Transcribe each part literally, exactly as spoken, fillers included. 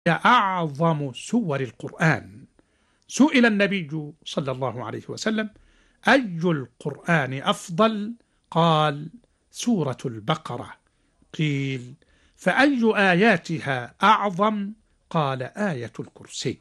هي أعظم سور القرآن. سئل النبي صلى الله عليه وسلم: أي القرآن أفضل؟ قال: سورة البقرة. قيل: فأي آياتها أعظم؟ قال: آية الكرسي.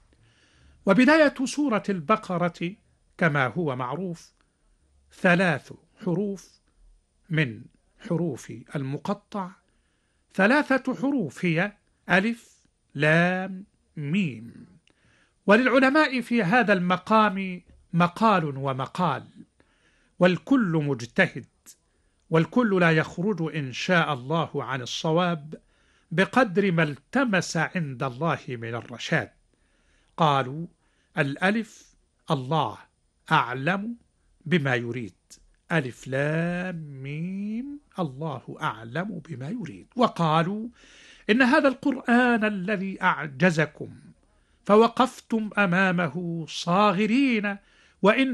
وبداية سورة البقرة كما هو معروف ثلاث حروف من حروف المقطع. ثلاثة حروف هي ألف لام ميم. وللعلماء في هذا المقام مقال ومقال، والكل مجتهد، والكل لا يخرج إن شاء الله عن الصواب بقدر ما التمس عند الله من الرشاد. قالوا: الألف الله أعلم بما يريد، ألف لام ميم الله أعلم بما يريد. وقالوا: إن هذا القرآن الذي أعجزكم فوقفتم أمامه صاغرين وإن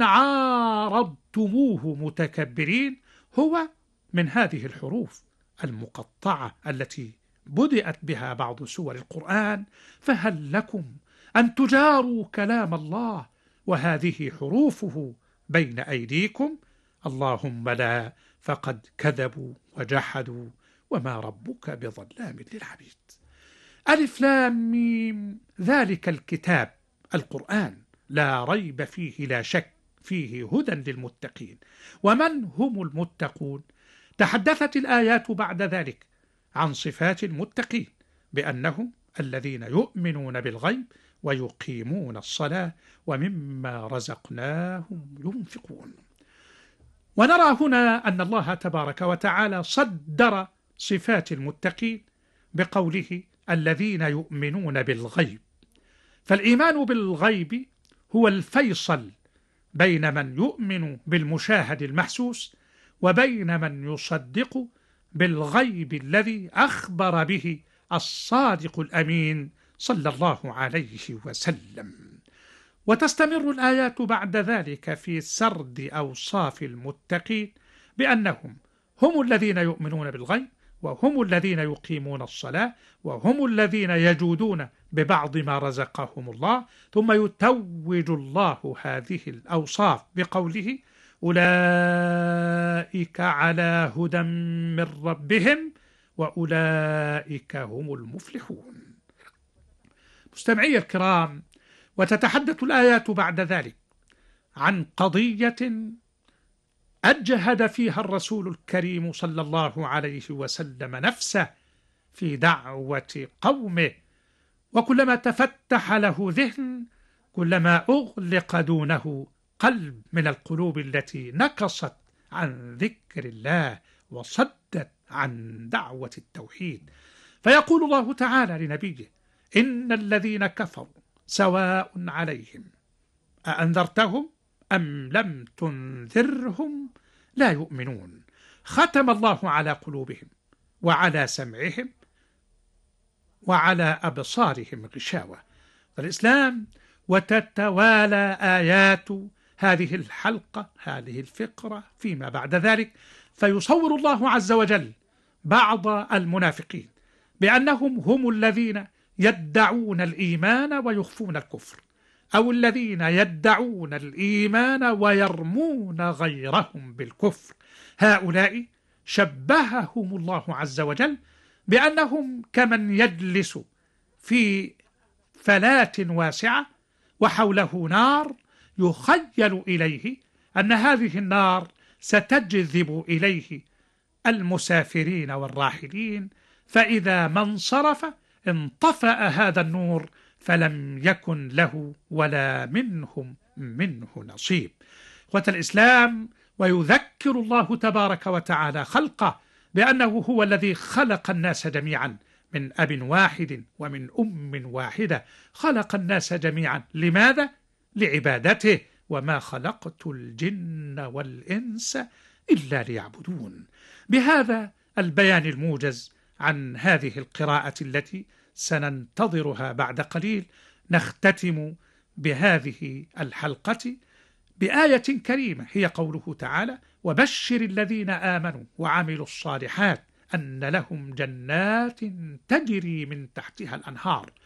عارضتموه متكبرين هو من هذه الحروف المقطعة التي بدأت بها بعض سور القرآن، فهل لكم أن تجاروا كلام الله وهذه حروفه بين أيديكم؟ اللهم لا، فقد كذبوا وجحدوا وما ربك بظلام للعبيد. ألف لام ميم ذلك الكتاب القرآن لا ريب فيه لا شك، فيه هدى للمتقين. ومن هم المتقون؟ تحدثت الآيات بعد ذلك عن صفات المتقين بأنهم الذين يؤمنون بالغيب ويقيمون الصلاة ومما رزقناهم ينفقون. ونرى هنا أن الله تبارك وتعالى صدر صفات المتقين بقوله: الذين يؤمنون بالغيب. فالإيمان بالغيب هو الفيصل بين من يؤمن بالمشاهد المحسوس وبين من يصدق بالغيب الذي أخبر به الصادق الأمين صلى الله عليه وسلم. وتستمر الآيات بعد ذلك في سرد أوصاف المتقين بأنهم هم الذين يؤمنون بالغيب، وهم الذين يقيمون الصلاة، وهم الذين يجودون ببعض ما رزقهم الله. ثم يتوج الله هذه الأوصاف بقوله: أولئك على هدى من ربهم وأولئك هم المفلحون. مستمعي الكرام، وتتحدث الآيات بعد ذلك عن قضية أجهد فيها الرسول الكريم صلى الله عليه وسلم نفسه في دعوة قومه، وكلما تفتح له ذهن كلما أغلق دونه قلب من القلوب التي نكصت عن ذكر الله وصدت عن دعوة التوحيد. فيقول الله تعالى لنبيه: إن الذين كفروا سواء عليهم أأنذرتهم أم لم تنذرهم لا يؤمنون، ختم الله على قلوبهم وعلى سمعهم وعلى أبصارهم غشاوة. فالإسلام وتتوالى آيات هذه الحلقة، هذه الفقرة فيما بعد ذلك، فيصور الله عز وجل بعض المنافقين بأنهم هم الذين يدعون الإيمان ويخفون الكفر، أو الذين يدعون الإيمان ويرمون غيرهم بالكفر. هؤلاء شبههم الله عز وجل بأنهم كمن يجلس في فلاة واسعة وحوله نار، يخيل إليه أن هذه النار ستجذب إليه المسافرين والراحلين، فإذا ما انصرف انطفأ هذا النور فلم يكن له ولا منهم منه نصيب. إخوة الإسلام، ويذكر الله تبارك وتعالى خلقه بأنه هو الذي خلق الناس جميعا من أب واحد ومن أم واحدة. خلق الناس جميعا لماذا؟ لعبادته. وما خلقت الجن والإنس إلا ليعبدون. بهذا البيان الموجز عن هذه القراءة التي سننتظرها بعد قليل، نختتم بهذه الحلقة بآية كريمة هي قوله تعالى: وبشر الذين آمنوا وعملوا الصالحات أن لهم جنات تجري من تحتها الأنهار